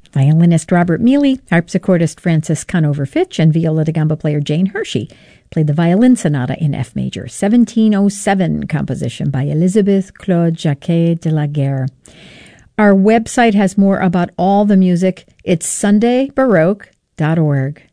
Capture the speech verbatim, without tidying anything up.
Violinist Robert Mealy, harpsichordist Francis Conover-Fitch, and viola da gamba player Jane Hershey played the Violin Sonata in F major, seventeen oh seven composition by Elizabeth Claude Jacquet de la Guerre. Our website has more about all the music. It's sunday baroque dot org.